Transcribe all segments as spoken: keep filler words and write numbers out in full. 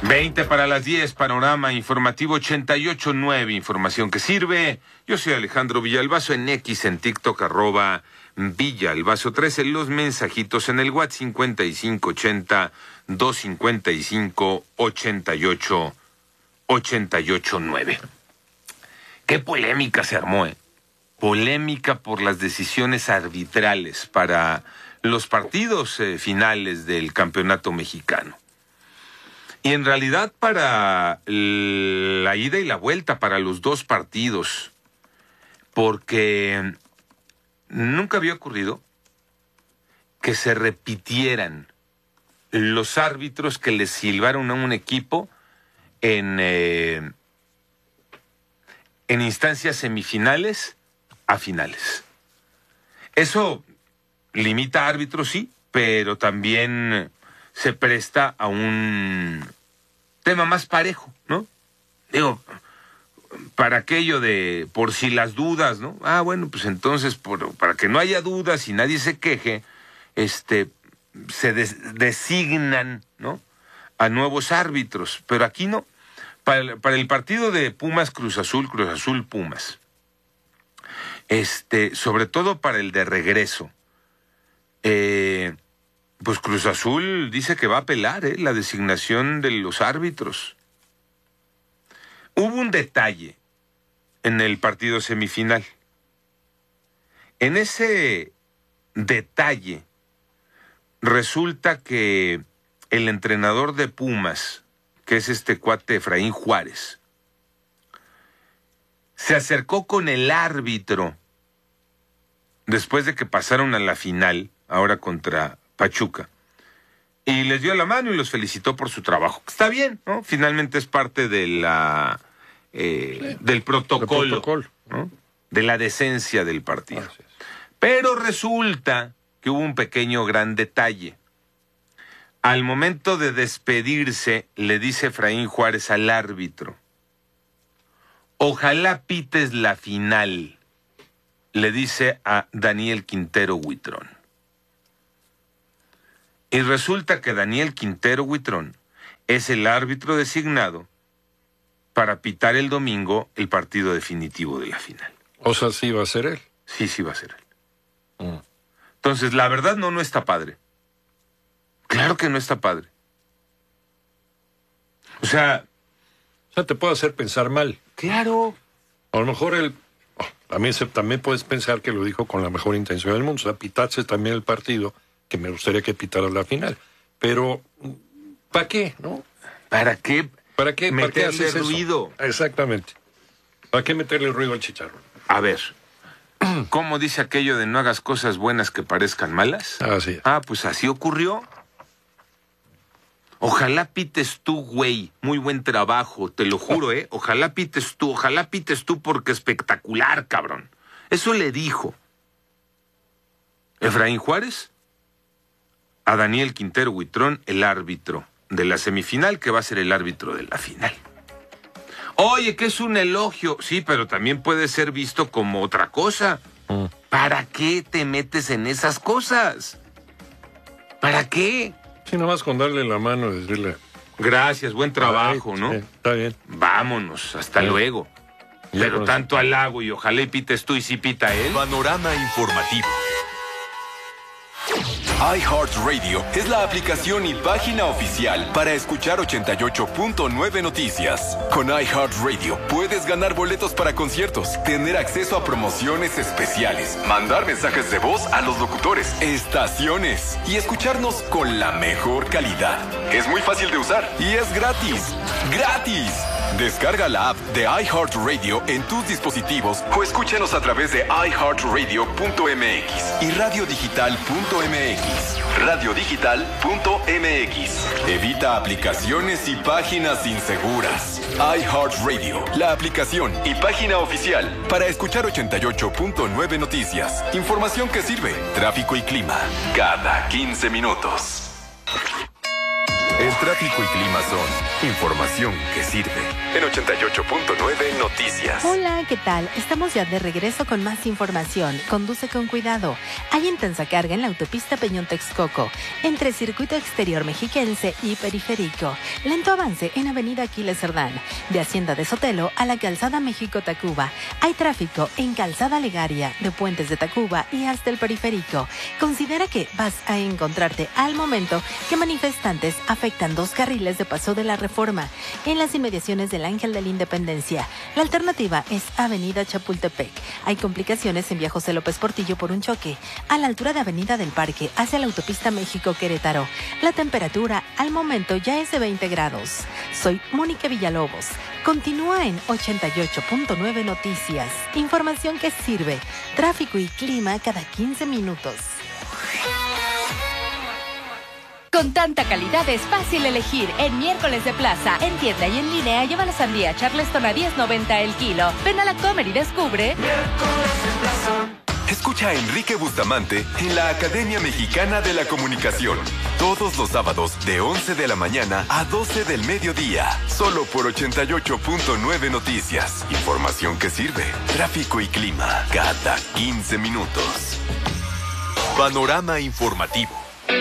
veinte para las diez, panorama informativo ochenta y ocho punto nueve, información que sirve. Yo soy Alejandro Villalbazo, en X, en TikTok, arroba Villalbazo trece, los mensajitos en el WhatsApp cincuenta y cinco ochenta, doscientos cincuenta y cinco, ochenta y ocho, ochenta y ocho nueve. Qué polémica se armó, ¿eh? Polémica por las decisiones arbitrales para los partidos eh, finales del campeonato mexicano. Y en realidad para la ida y la vuelta, para los dos partidos, porque nunca había ocurrido que se repitieran los árbitros que les silbaron a un equipo en, eh, en instancias semifinales a finales. Eso limita a árbitros, sí, pero también se presta a un tema más parejo, ¿no? Digo, para aquello de por si las dudas, ¿no? Ah, bueno, pues entonces, por, para que no haya dudas y nadie se queje, este, se des, designan, ¿no?, a nuevos árbitros. Pero aquí no. Para el, para el partido de Pumas Cruz Azul, Cruz Azul Pumas, este, sobre todo para el de regreso, eh, pues Cruz Azul dice que va a apelar, ¿eh?, la designación de los árbitros. Hubo un detalle en el partido semifinal. En ese detalle resulta que el entrenador de Pumas, que es este cuate Efraín Juárez, se acercó con el árbitro después de que pasaron a la final, ahora contra Pachuca, y les dio la mano y los felicitó por su trabajo. Está bien, ¿no? Finalmente es parte de la eh, sí, del protocolo, el protocolo, ¿no?, de la decencia del partido. Gracias. Pero resulta que hubo un pequeño gran detalle. Al momento de despedirse, le dice Efraín Juárez al árbitro: ojalá pites la final, le dice a Daniel Quintero Huitrón. Y resulta que Daniel Quintero Huitrón es el árbitro designado para pitar el domingo el partido definitivo de la final. O sea, sí va a ser él. Sí, sí va a ser él. Mm. Entonces, la verdad no, no está padre. Claro que no está padre. O sea... O sea, te puede hacer pensar mal. Claro. A lo mejor él... Oh, también, se, también puedes pensar que lo dijo con la mejor intención del mundo. O sea, pitarse también el partido, que me gustaría que pitara la final. Pero, ¿para qué, no? ¿Para qué? ¿Para qué meterle ¿para qué ruido? Eso? Exactamente. ¿Para qué meterle ruido al chicharrón? A ver, ¿cómo dice aquello de no hagas cosas buenas que parezcan malas? Así es. Ah, pues así ocurrió. Ojalá pites tú, güey. Muy buen trabajo, te lo juro, ¿eh? Ojalá pites tú, ojalá pites tú porque espectacular, cabrón. Eso le dijo Efraín Juárez a Daniel Quintero Huitrón, el árbitro de la semifinal, que va a ser el árbitro de la final. Oye, que es un elogio. Sí, pero también puede ser visto como otra cosa. Mm. ¿Para qué te metes en esas cosas? ¿Para qué? Sí, nomás con darle la mano y decirle... Gracias, buen trabajo, Ay, ¿no? Sí, está bien. Vámonos, hasta sí. luego. Ya pero tanto halago y ojalá y pites tú y si pita él. Panorama informativo. iHeartRadio es la aplicación y página oficial para escuchar ochenta y ocho punto nueve Noticias. Con iHeartRadio puedes ganar boletos para conciertos, tener acceso a promociones especiales, mandar mensajes de voz a los locutores, estaciones y escucharnos con la mejor calidad. Es muy fácil de usar y es gratis. ¡Gratis! Descarga la app de iHeartRadio en tus dispositivos o escúchanos a través de i heart radio punto m x y radio digital punto m x. radio digital punto m x. Evita aplicaciones y páginas inseguras. iHeartRadio, la aplicación y página oficial para escuchar ochenta y ocho punto nueve Noticias. Información que sirve, tráfico y clima, cada quince minutos. El tráfico y clima son información que sirve. En ochenta y ocho punto nueve Noticias. Hola, ¿qué tal? Estamos ya de regreso con más información. Conduce con cuidado. Hay intensa carga en la autopista Peñón-Texcoco, entre Circuito Exterior Mexiquense y Periférico. Lento avance en Avenida Aquiles Cerdán, de Hacienda de Sotelo a la Calzada México-Tacuba. Hay tráfico en Calzada Legaria, de Puentes de Tacuba y hasta el Periférico. Considera que vas a encontrarte al momento que manifestantes afectan dos carriles de paso de la Reforma en las inmediaciones del Ángel de la Independencia. La alternativa es Avenida Chapultepec. Hay complicaciones en Vía José López Portillo por un choque a la altura de Avenida del Parque hacia la autopista México-Querétaro. La temperatura al momento ya es de veinte grados. Soy Mónica Villalobos. Continúa en ochenta y ocho punto nueve Noticias. Información que sirve. Tráfico y clima cada quince minutos. Con tanta calidad es fácil elegir. En Miércoles de Plaza, en tienda y en línea, lleva la sandía Charleston a diez noventa el kilo. Ven a la Comer y descubre. Miércoles de Plaza. Escucha a Enrique Bustamante en la Academia Mexicana de la Comunicación. Todos los sábados de once de la mañana a doce del mediodía. Solo por ochenta y ocho punto nueve Noticias. Información que sirve. Tráfico y clima cada quince minutos. Panorama informativo.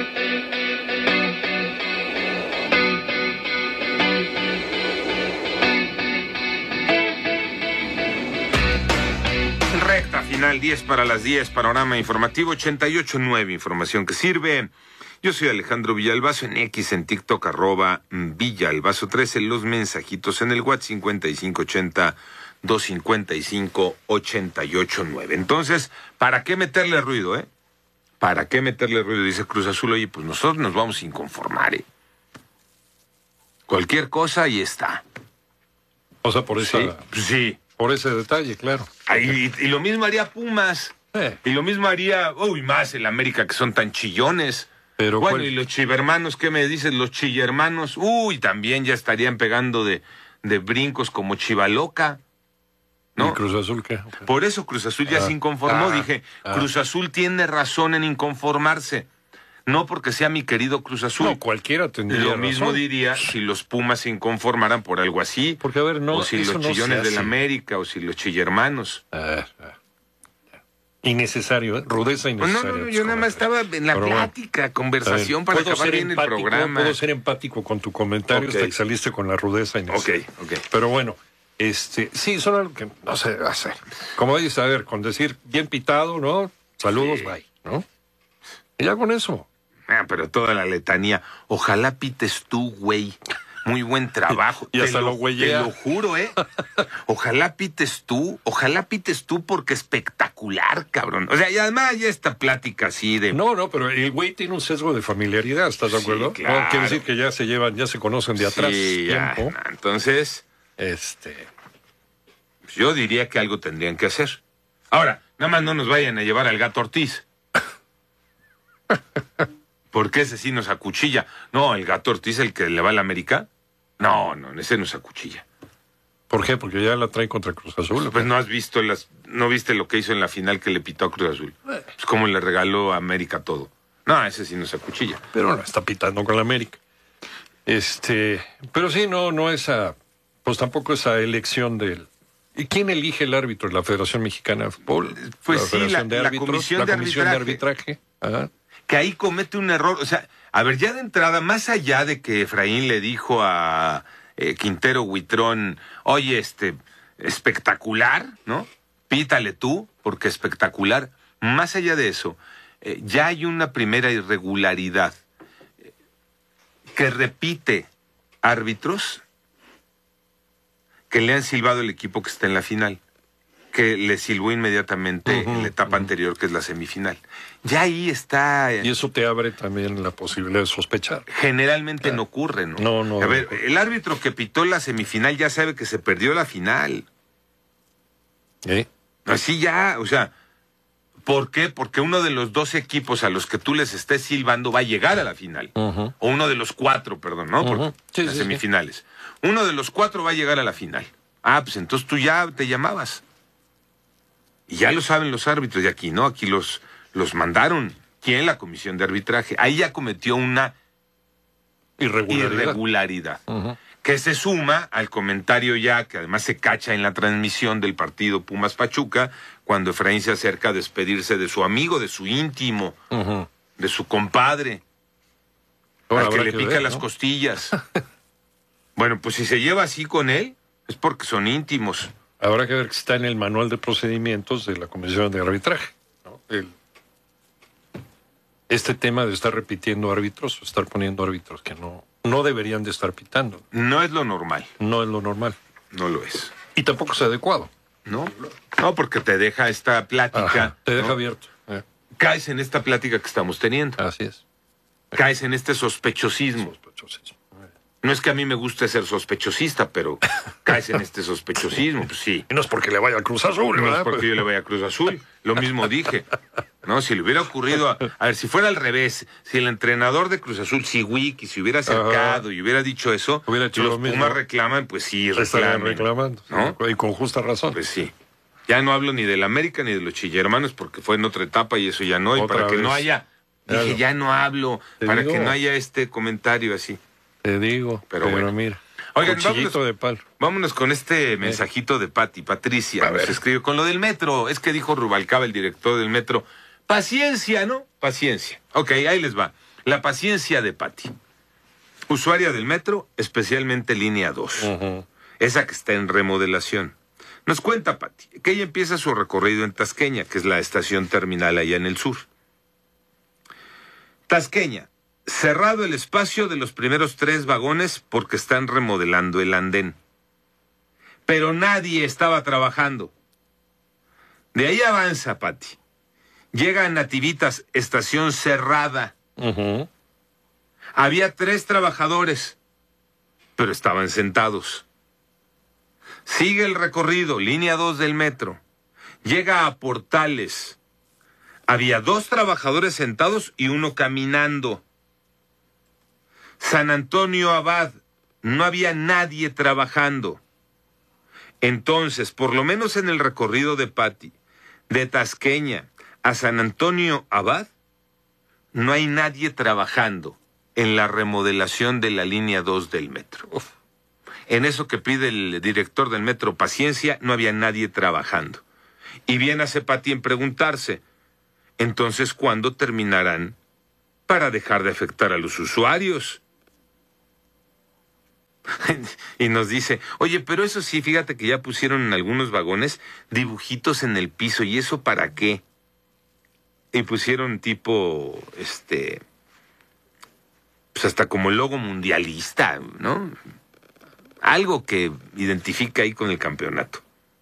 Recta final, diez para las diez, panorama informativo ochenta y ocho punto nueve, información que sirve. Yo soy Alejandro Villalbazo, en X, en TikTok, arroba Villalbazo trece, los mensajitos en el WhatsApp cincuenta y cinco ochenta, doscientos cincuenta y cinco, ochenta y ocho nueve. Entonces, ¿para qué meterle ruido, eh? ¿Para qué meterle ruido? Dice Cruz Azul, oye, pues nosotros nos vamos a inconformar, eh. Cualquier cosa, ahí está. O sea, por esa... Sí, sí. Por ese detalle, claro. Y, y lo mismo haría Pumas. Eh. Y lo mismo haría, uy, más el América, que son tan chillones. Pero bueno, ¿cuál? y los chivermanos, ¿qué me dices? Los chillermanos, uy, también ya estarían pegando de, de brincos como Chivaloca. ¿No? ¿Y Cruz Azul qué? Okay. Por eso Cruz Azul ya Ah, se inconformó. ah, Dije, ah. Cruz Azul tiene razón en inconformarse. No porque sea mi querido Cruz Azul. No, cualquiera tendría Lo mismo razón. diría si los Pumas se inconformaran por algo así. Porque, a ver, no, o si eso los no chillones se del hace. América, o si los chillermanos. Ah, ah. Innecesario, ¿eh? Rudeza No, innecesaria. no, no, pues, yo nada más comentario. estaba en la Pero bueno, plática, conversación está bien. para Puedo acabar ser bien el empático, programa. Puedo ser empático con tu comentario Ok. hasta que saliste con la rudeza innecesaria. Ok, ok. Pero bueno, este, sí, son algo que no sé hacer. Como dices, a ver, con decir bien pitado, ¿no? Saludos, Sí. bye, ¿no? Y ya con eso. Ah, pero toda la letanía. Ojalá pites tú, güey. Muy buen trabajo. Y Te hasta lo güeyea. Te lo juro, ¿eh? Ojalá pites tú, ojalá pites tú porque espectacular, cabrón. O sea, y además ya esta plática así de... No, no, pero el güey tiene un sesgo de familiaridad, ¿estás de Sí, acuerdo? claro. No, quiere decir que ya se llevan, ya se conocen de atrás Sí, ya, tiempo. no, entonces, Este, pues yo diría que algo tendrían que hacer. Ahora, nada más no nos vayan a llevar al Gato Ortiz. Porque ese sí nos acuchilla. No, el Gato Ortiz, el que le va a la América. No, no, ese nos acuchilla. ¿por qué? Porque ya la trae contra Cruz Azul. Pues no has visto las, no viste lo que hizo en la final que le pitó a Cruz Azul. Pues como le regaló a América todo. No, ese sí nos acuchilla. Pero no está pitando con la América. Este, pero sí, no, no esa, pues tampoco esa elección del. ¿Y quién elige el árbitro? ¿La Federación Mexicana de Fútbol? Pues ¿La sí, Federación la- de la Árbitros? Comisión la de Comisión de Arbitraje. Ajá. Que ahí comete un error. O sea, a ver, ya de entrada, más allá de que Efraín le dijo a eh, Quintero Huitrón, oye, este, espectacular, ¿no? Pítale tú, porque espectacular. Más allá de eso, eh, ya hay una primera irregularidad eh, que repite árbitros que le han silbado el equipo que está en la final, que le silbó inmediatamente Ujú, en la etapa ujú. anterior, que es la semifinal. Ya ahí está... eh, Y eso te abre también la posibilidad de sospechar. generalmente no ocurre, ¿no? No, no, A ver, no. el árbitro que pitó la semifinal ya sabe que se perdió la final. ¿Eh? Así ya, o sea, ¿por qué? Porque uno de los dos equipos a los que tú les estés silbando va a llegar a la final. Ujú. O uno de los cuatro, perdón, ¿no? Porque Ujú. Sí, las sí, sí. semifinales. Uno de los cuatro va a llegar a la final. Ah, pues entonces tú ya te llamabas. Y ya lo saben los árbitros de aquí, ¿no? Aquí los, los mandaron. ¿Quién? La comisión de arbitraje. Ahí ya cometió una irregularidad. irregularidad. Uh-huh. Que se suma al comentario ya, que además se cacha en la transmisión del partido Pumas Pachuca, cuando Efraín se acerca a despedirse de su amigo, de su íntimo, Uh-huh. de su compadre, Ahora al que habrá le que pica ver, las ¿no? costillas. Bueno, pues si se lleva así con él, es porque son íntimos. Habrá que ver que está en el manual de procedimientos de la Comisión de Arbitraje, ¿no? El- este tema de estar repitiendo árbitros o estar poniendo árbitros que no, no deberían de estar pitando. No es lo normal, No es lo normal. no lo es. Y tampoco es adecuado. ¿No? No, porque te deja esta plática. Ajá, te deja ¿no? abierto. Eh, Caes en esta plática que estamos teniendo. así es. Caes en este sospechosismo. Sospechosismo. No es que a mí me guste ser sospechosista, pero caes en este sospechosismo, pues sí. Y no es porque le vaya al Cruz Azul, No es ¿verdad? porque yo le vaya a Cruz Azul. Lo mismo dije. No, si le hubiera ocurrido, a, a ver, si fuera al revés, si el entrenador de Cruz Azul, si Wiki, se hubiera acercado Ajá. y hubiera dicho eso, Hubiera hecho los lo mismo. Pumas reclaman, pues sí, Estarían reclamen. reclamando. ¿No? Y con justa razón. Pues sí. Ya no hablo ni del América ni de los Chillermanos porque fue en otra etapa y eso ya no. Y Otra para que vez. no haya, dije, Claro. ya no hablo, Te para digo. que no haya este comentario así. Te digo. Pero Pero, bueno. mira. Oigan, cuchillito vámonos- de palo. Vámonos con este mensajito de Pati. Patricia A nos ver. escribe con lo del metro. Es que dijo Rubalcaba, el director del metro. Paciencia, ¿no? Paciencia. Ok, ahí les va. La paciencia de Pati. Usuaria del metro, especialmente línea dos. Ujú. Esa que está en remodelación. Nos cuenta Pati que ella empieza su recorrido en Tasqueña, que es la estación terminal allá en el sur. Tasqueña, cerrado el espacio de los primeros tres vagones porque están remodelando el andén. Pero nadie estaba trabajando. De ahí avanza Pati. Llega a Nativitas, estación cerrada. Ujú. Había tres trabajadores, pero estaban sentados. Sigue el recorrido, línea dos del metro. Llega a Portales. Había dos trabajadores sentados y uno caminando. San Antonio Abad, no había nadie trabajando. Entonces, por lo menos en el recorrido de Pati, de Tasqueña a San Antonio Abad, no hay nadie trabajando en la remodelación de la línea dos del metro. Uf. En eso que pide el director del metro, paciencia, no había nadie trabajando. Y bien hace Pati en preguntarse, entonces, ¿cuándo terminarán para dejar de afectar a los usuarios? Y nos dice, oye, pero eso sí, fíjate que ya pusieron en algunos vagones dibujitos en el piso, ¿y eso para qué? Y pusieron tipo, este, pues hasta como logo mundialista, ¿no? Algo que identifica ahí con el campeonato.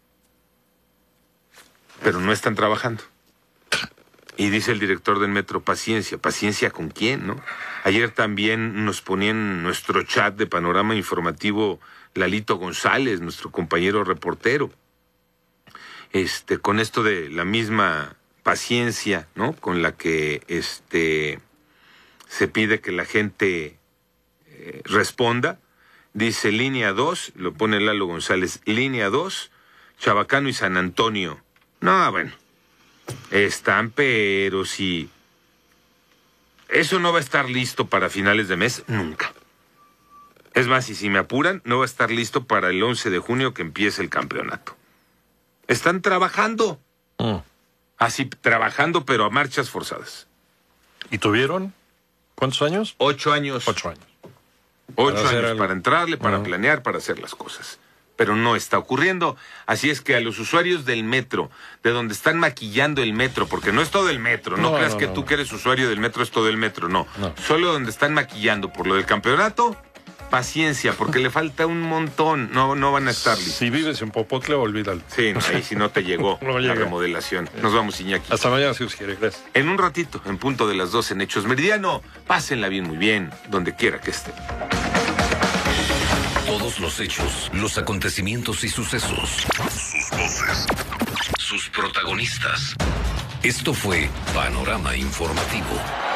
Pero no están trabajando. Y dice el director del metro, paciencia, paciencia con quién, ¿no? Ayer también nos ponía en nuestro chat de Panorama Informativo Lalito González, nuestro compañero reportero. Este, con esto de la misma paciencia, ¿no? Con la que este se pide que la gente eh, responda. Dice línea dos, lo pone Lalo González, línea dos, Chabacano y San Antonio. No, bueno, están, pero si eso no va a estar listo para finales de mes, nunca. Es más, y si me apuran, no va a estar listo para el once de junio que empiece el campeonato. Están trabajando, Mm. así trabajando, pero a marchas forzadas. ¿Y tuvieron cuántos años? Ocho años. Ocho años. Ocho Para hacer años algo. para entrarle, para Ajá. planear, para hacer las cosas. Pero no está ocurriendo. Así es que a los usuarios del metro, de donde están maquillando el metro, porque no es todo el metro, no, No, creas no, que no, tú no. que eres usuario del metro es todo el metro, no. No. Solo donde están maquillando por lo del campeonato, paciencia, porque le falta un montón. No, no van a estar listos. Si vives en Popotla, olvídalo. Sí, no, ahí si no te llegó No la llega. remodelación. Nos vamos, Iñaki. Hasta mañana, si os quiere. Gracias. En un ratito, en punto de las doce en Hechos Meridiano, pásenla bien, muy bien, donde quiera que estén. Todos los hechos, los acontecimientos y sucesos. Sus voces. Sus protagonistas. Esto fue Panorama Informativo.